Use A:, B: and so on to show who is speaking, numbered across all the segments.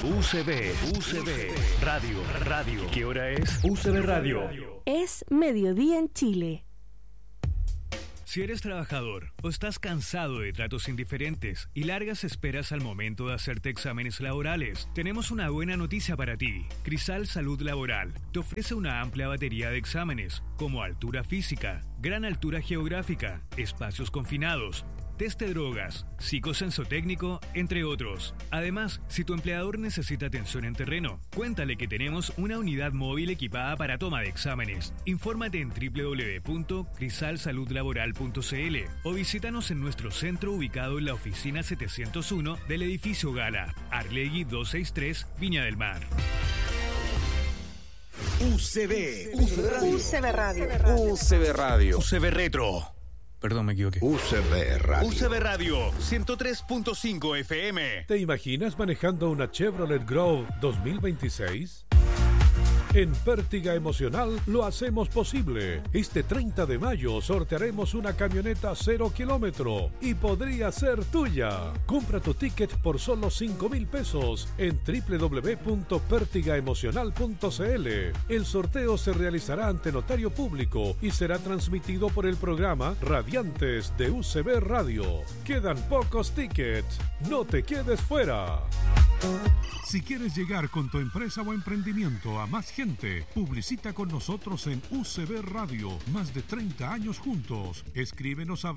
A: UCB Radio. ¿Qué hora es? UCB Radio.
B: Es mediodía en Chile.
A: Si eres trabajador o estás cansado de tratos indiferentes y largas esperas al momento de hacerte exámenes laborales, tenemos una buena noticia para ti. Crisal Salud Laboral te ofrece una amplia batería de exámenes, como altura física, gran altura geográfica, espacios confinados, test de drogas, psicosensotécnico, entre otros. Además, si tu empleador necesita atención en terreno, cuéntale que tenemos una unidad móvil equipada para toma de exámenes. Infórmate en www.crisalsaludlaboral.cl o visítanos en nuestro centro ubicado en la oficina 701 del edificio Gala, Arlegui 263, Viña del Mar.
C: UCB Radio.
D: UCB Radio.
A: UCB Retro. Perdón, me equivoqué.
C: UCB Radio.
A: UCB Radio 103.5 FM.
E: ¿Te imaginas manejando una Chevrolet Grove 2026? En Pértiga Emocional lo hacemos posible. Este 30 de mayo sortearemos una camioneta 0 kilómetro y podría ser tuya. Compra tu ticket por solo 5,000 pesos en www.pertigaemocional.cl. El sorteo se realizará ante notario público y será transmitido por el programa Radiantes de UCB Radio. Quedan pocos tickets. No te quedes fuera. Si quieres llegar con tu empresa o emprendimiento a más gente, publicita con nosotros en UCB Radio. Más de 30 años juntos. Escríbenos a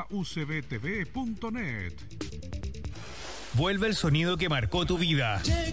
E: ventas@ucbtv.net.
A: Vuelve el sonido que marcó tu vida.